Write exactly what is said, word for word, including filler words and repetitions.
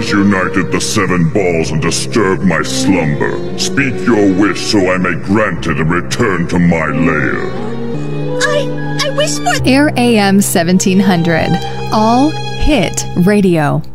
has united the seven balls and disturbed my slumber. Speak your wish so I may grant it and return to my lair. I... I wish for... Air A M seventeen hundred. All Hit Radio.